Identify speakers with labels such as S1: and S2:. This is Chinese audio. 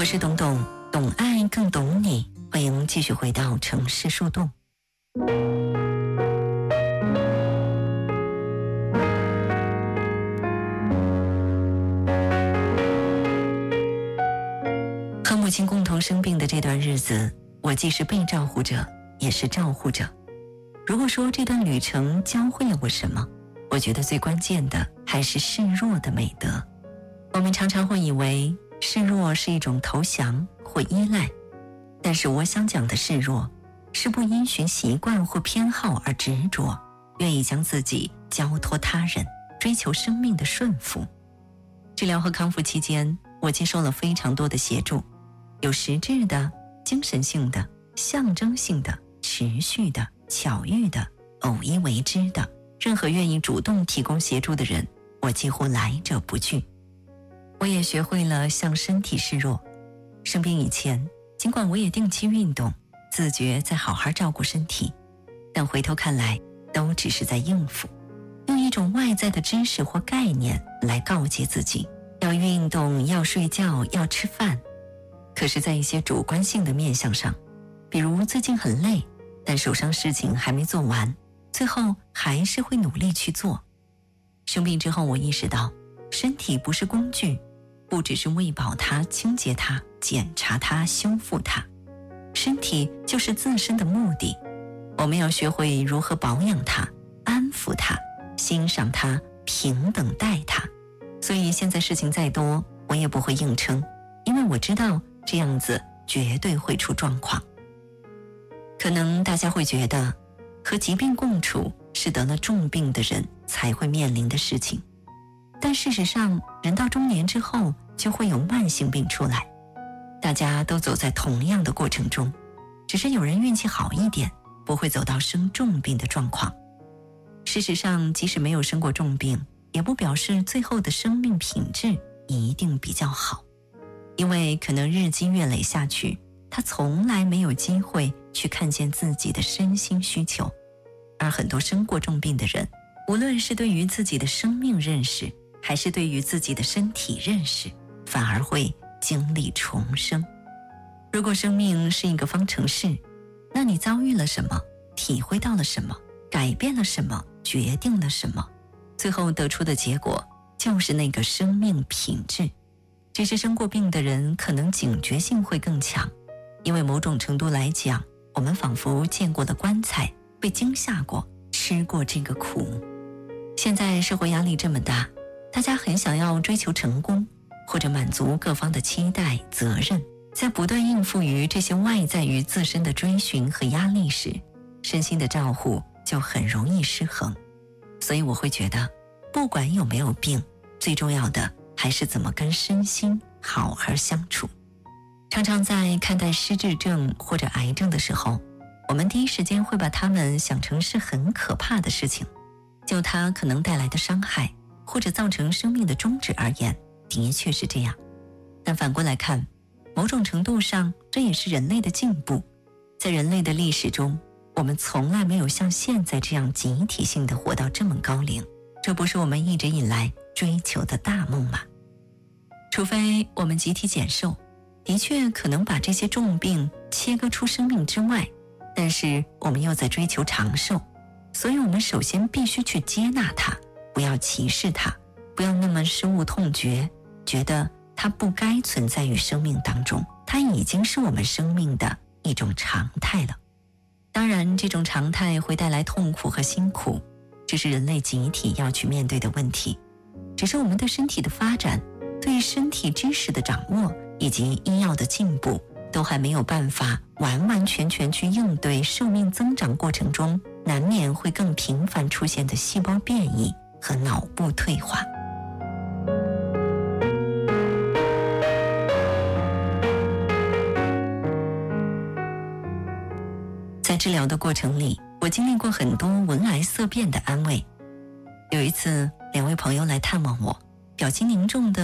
S1: 是懂懂，懂爱更懂你，欢迎继续回到城市树洞。和母亲共同生病的这段日子，我既是被照顾者，也是照护者。如果说这段旅程教会了我什么，我觉得最关键的还是示弱的美德。我们常常会以为示弱是一种投降或依赖，但是我想讲的示弱，是不因循习惯或偏好而执着，愿意将自己交托他人，追求生命的顺服。治疗和康复期间，我接受了非常多的协助，有实质的、精神性的、象征性的、持续的、巧遇的、偶一为之的，任何愿意主动提供协助的人，我几乎来者不拒。我也学会了向身体示弱。生病以前，尽管我也定期运动，自觉在好好照顾身体，但回头看来，都只是在应付，用一种外在的知识或概念来告诫自己要运动、要睡觉、要吃饭。可是在一些主观性的面向上，比如最近很累，但手上事情还没做完，最后还是会努力去做。生病之后，我意识到身体不是工具，不只是喂饱它、清洁它、检查它、修复它，身体就是自身的目的。我们要学会如何保养它、安抚它、欣赏它、平等待它。所以现在事情再多，我也不会硬撑，因为我知道这样子绝对会出状况。可能大家会觉得，和疾病共处是得了重病的人才会面临的事情，但事实上，人到中年之后就会有慢性病出来。大家都走在同样的过程中，只是有人运气好一点，不会走到生重病的状况。事实上，即使没有生过重病，也不表示最后的生命品质一定比较好，因为可能日积月累下去，他从来没有机会去看见自己的身心需求。而很多生过重病的人，无论是对于自己的生命认识，还是对于自己的身体认识，反而会经历重生。如果生命是一个方程式，那你遭遇了什么，体会到了什么，改变了什么，决定了什么，最后得出的结果就是那个生命品质。只是生过病的人可能警觉性会更强，因为某种程度来讲，我们仿佛见过了棺材，被惊吓过，吃过这个苦。现在社会压力这么大，大家很想要追求成功，或者满足各方的期待、责任，在不断应付于这些外在于自身的追寻和压力时，身心的照护就很容易失衡。所以我会觉得，不管有没有病，最重要的还是怎么跟身心好好相处。常常在看待失智症或者癌症的时候，我们第一时间会把它们想成是很可怕的事情，就它可能带来的伤害或者造成生命的终止而言，的确是这样。但反过来看，某种程度上这也是人类的进步。在人类的历史中，我们从来没有像现在这样集体性的活到这么高龄，这不是我们一直以来追求的大梦吗？除非我们集体减寿，的确可能把这些重病切割出生命之外，但是我们又在追求长寿，所以我们首先必须去接纳它，不要歧视它，不要那么深恶痛绝，觉得它不该存在于生命当中，它已经是我们生命的一种常态了。当然，这种常态会带来痛苦和辛苦，这是人类集体要去面对的问题。只是我们对身体的发展，对身体知识的掌握，以及医药的进步，都还没有办法完完全全去应对寿命增长过程中难免会更频繁出现的细胞变异和脑部退化。在治疗的过程里，我经历过很多闻癌色变的安慰。有一次，2位朋友来探望我，表情凝重的